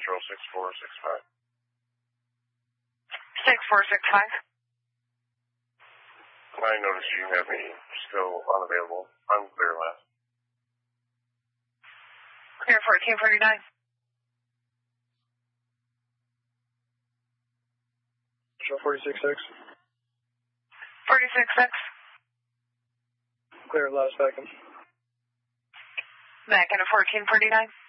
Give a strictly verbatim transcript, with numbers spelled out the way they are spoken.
Central six four six five. six four six five. I noticed you have me still unavailable. I'm clear last. Clear fourteen forty-nine. Central forty-six six. forty-six six. Clear last second. Back into fourteen forty-nine.